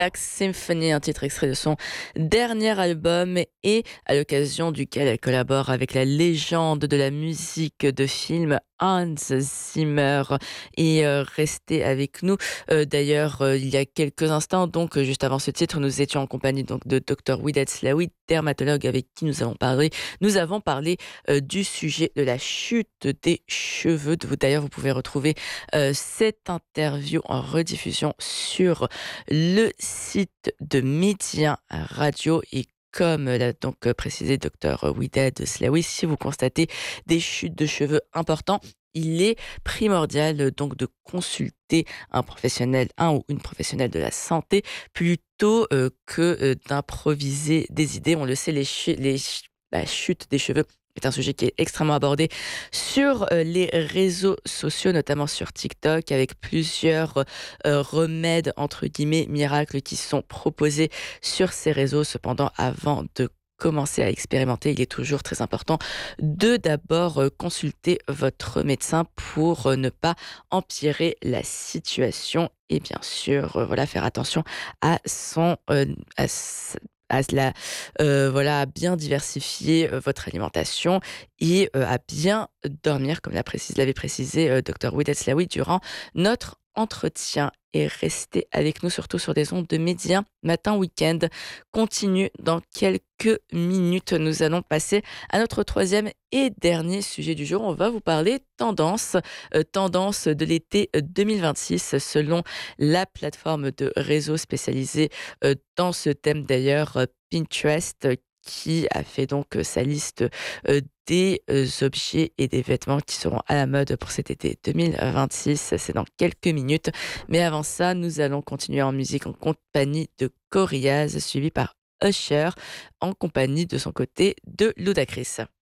Black Symphony, un titre extrait de son dernier album et à l'occasion duquel elle collabore avec la légende de la musique de film Hans Zimmer. Et restez avec nous. D'ailleurs, il y a quelques instants, donc juste avant ce titre, nous étions en compagnie donc de Dr Widad Slaoui, dermatologue avec qui nous avons parlé. Nous avons parlé du sujet de la chute des cheveux. D'ailleurs, vous pouvez retrouver cette interview en rediffusion sur le site de Média Radio. Et comme l'a donc précisé Dr Widad Slaoui, si vous constatez des chutes de cheveux importants, il est primordial donc de consulter un professionnel, un ou une professionnelle de la santé, plutôt que d'improviser des idées. On le sait, la chute des cheveux est un sujet qui est extrêmement abordé sur les réseaux sociaux, notamment sur TikTok, avec plusieurs remèdes, entre guillemets, miracles qui sont proposés sur ces réseaux. Cependant, avant de commencer à expérimenter, il est toujours très important de d'abord consulter votre médecin pour ne pas empirer la situation et bien sûr, voilà, faire attention à son à cela, voilà, à bien diversifier votre alimentation et à bien dormir, comme l'avait précisé Dr Widad Slaoui durant notre entretien. Et restez avec nous, surtout sur des ondes de Média Matin Week-end. Continue dans quelques minutes. Nous allons passer à notre troisième et dernier sujet du jour. On va vous parler tendance de l'été 2026 selon la plateforme de réseau spécialisée dans ce thème d'ailleurs, Pinterest, qui a fait donc sa liste des objets et des vêtements qui seront à la mode pour cet été 2026. C'est dans quelques minutes. Mais avant ça, nous allons continuer en musique en compagnie de Gorillaz, suivi par Usher, en compagnie de son côté de Ludacris.